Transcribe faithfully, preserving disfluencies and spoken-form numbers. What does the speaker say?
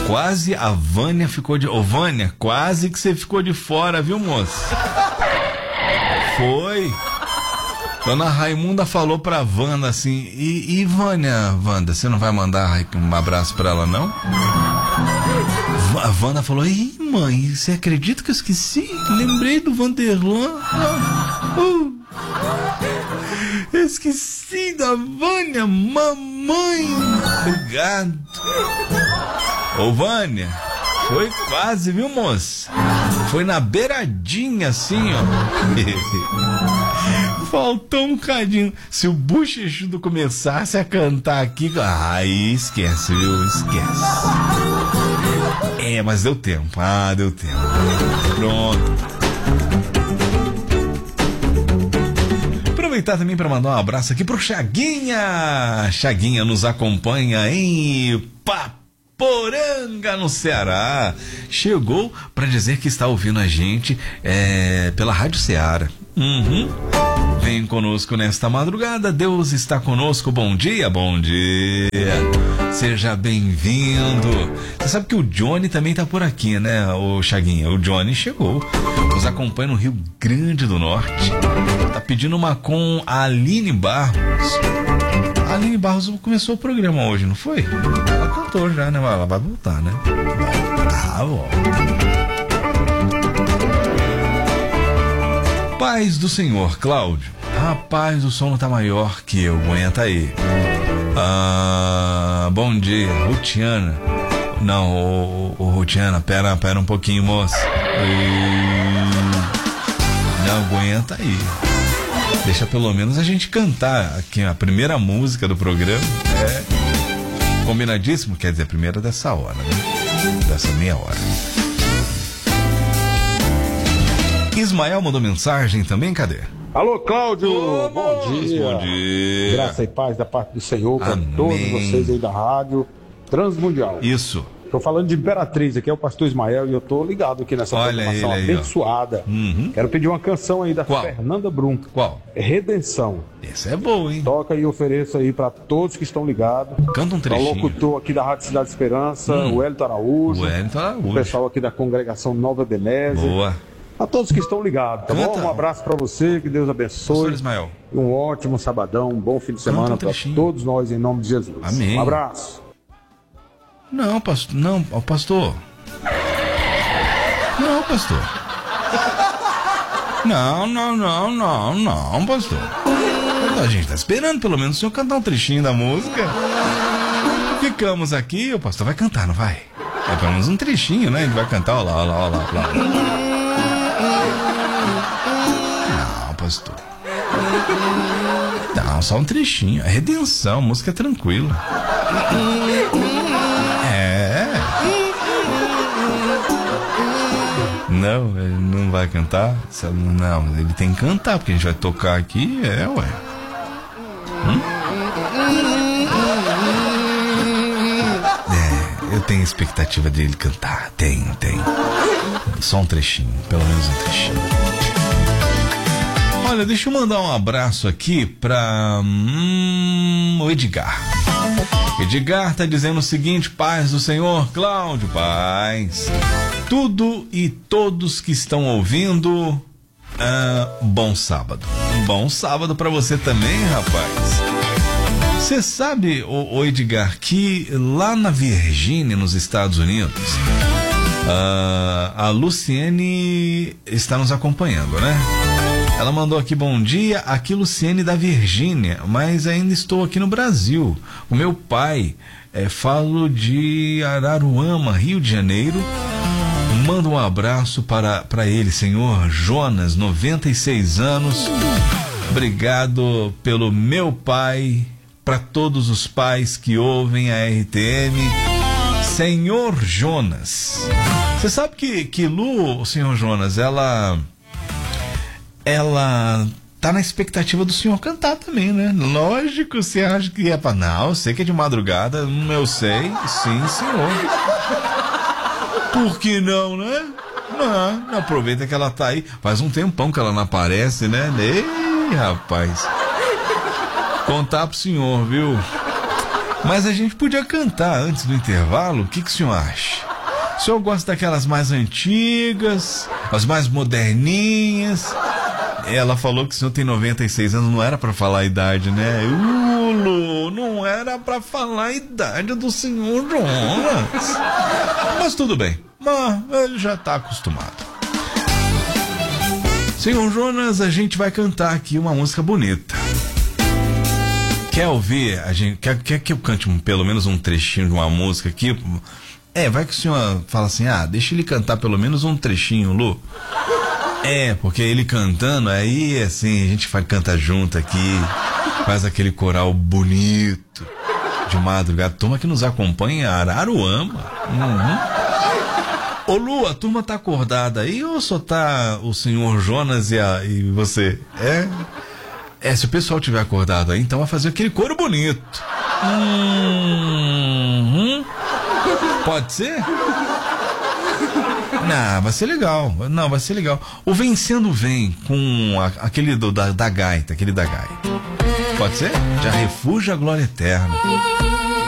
Quase a Vânia ficou de... Ô, Vânia, quase que você ficou de fora, viu, moça? Foi. Dona Raimunda falou pra Wanda assim, e, e Vânia, Wanda, você não vai mandar um abraço pra ela, não? A Wanda falou, ih, mãe, você acredita que eu esqueci? Lembrei do Vanderlan. Uh, esqueci da Vânia, mamãe. Obrigado. Ô, Vânia, foi quase, viu, moça? Foi na beiradinha, assim, ó. Faltou um cadinho. Se o Bochechudo começasse a cantar aqui, aí esquece, viu? Esquece. É, mas deu tempo. Ah, deu tempo. Pronto. Aproveitar também para mandar um abraço aqui pro Chaguinha. Chaguinha nos acompanha em Paporanga, no Ceará. Chegou para dizer que está ouvindo a gente é, pela Rádio Ceará. Uhum. Vem conosco nesta madrugada, Deus está conosco, bom dia, bom dia, seja bem-vindo. Você sabe que o Johnny também tá por aqui, né, o Chaguinha? O Johnny chegou, nos acompanha no Rio Grande do Norte, tá pedindo uma com a Aline Barros. A Aline Barros começou o programa hoje, não foi? Ela cantou já, né, ela vai voltar, né? Ah, bom. Paz do Senhor, Cláudio. Rapaz, o som não tá maior que eu, aguenta aí. Ah, bom dia, Rutiana. Não, ô, ô, ô Rutiana, pera, pera um pouquinho, moça. E... Não, aguenta aí. Deixa pelo menos a gente cantar aqui a primeira música do programa. É combinadíssimo, quer dizer, a primeira dessa hora, né? Dessa meia hora. Ismael mandou mensagem também, cadê? Alô, Cláudio, Ô, bom dia. Bom dia. Graça e paz da parte do Senhor para todos vocês aí da rádio Transmundial. Isso. Estou falando de Imperatriz, aqui é o pastor Ismael e eu tô ligado aqui nessa Olha programação ele aí, abençoada. Uhum. Quero pedir uma canção aí da Qual? Fernanda Brum. Qual? Redenção. Essa é boa, hein? Toca e ofereço aí para todos que estão ligados. Canta um Para o trechinho. locutor aqui da Rádio Cidade Esperança, Hum. o Hélito Araújo. O Hélito Araújo. O pessoal aqui da congregação Nova Ebenezer. Boa. A todos que estão ligados, tá Canta. bom? Um abraço para você, que Deus abençoe. Pastor Ismael. Um ótimo sabadão, um bom fim de semana um para trechinho. todos nós, em nome de Jesus. Amém. Um abraço. Não, pastor. Não, ó, pastor. Não, pastor. Não, não, não, não, não, pastor. A gente tá esperando pelo menos o senhor cantar um trechinho da música. Ficamos aqui, o pastor vai cantar, não vai? É pelo menos um trechinho, né? Ele vai cantar, ó lá, ó lá, ó lá, ó lá. Não, pastor. Não, só um trechinho. É redenção, música tranquila. É. Não, ele não vai cantar? Não, ele tem que cantar, porque a gente vai tocar aqui, é, ué. Hum? É, eu tenho expectativa dele cantar. Tenho, tenho. Só um trechinho, pelo menos um trechinho. Olha, deixa eu mandar um abraço aqui pra hum, o Edgar. Edgar tá dizendo o seguinte: paz do Senhor, Cláudio, paz. Tudo e todos que estão ouvindo, ah, bom sábado. Bom sábado pra você também, rapaz. Você sabe, ô, ô Edgar, que lá na Virgínia, nos Estados Unidos, ah, a Luciene está nos acompanhando, né? Ela mandou aqui, bom dia, aqui Luciene da Virgínia, mas ainda estou aqui no Brasil. O meu pai, é, falo de Araruama, Rio de Janeiro. Manda um abraço para, para ele, senhor Jonas, noventa e seis anos. Obrigado pelo meu pai, para todos os pais que ouvem a R T M. Senhor Jonas. Você sabe que, que Lu, senhor Jonas, ela... ela tá na expectativa do senhor cantar também, né? Lógico, você acha que é pra... Não, eu sei que é de madrugada, eu sei, sim, senhor. Por que não, né? Não, aproveita que ela tá aí. Faz um tempão que ela não aparece, né? Ei, rapaz. Contar pro senhor, viu? Mas a gente podia cantar antes do intervalo. O que, que o senhor acha? O senhor gosta daquelas mais antigas, as mais moderninhas? Ela falou que o senhor tem noventa e seis anos, não era pra falar a idade, né? Ulo, não era pra falar a idade do senhor Jonas. Mas tudo bem, mas ele já tá acostumado. Senhor Jonas, a gente vai cantar aqui uma música bonita. Quer ouvir? A gente, quer, quer que eu cante um, pelo menos um trechinho de uma música aqui? É, vai que o senhor fala assim, ah, deixa ele cantar pelo menos um trechinho, Lu. É, porque ele cantando, aí assim, a gente vai cantar junto aqui, faz aquele coral bonito, de madrugada. Turma que nos acompanha em Araruama. Uhum. Ô Lu, a turma tá acordada aí ou só tá o senhor Jonas e, a, e você? É? É, se o pessoal tiver acordado aí, então vai fazer aquele coro bonito. Uhum. Pode ser? Não, vai ser legal. Não, vai ser legal. O Vencendo Vem com a, aquele do, da, da gaita, aquele da gaita. Pode ser? Já refugia a glória eterna.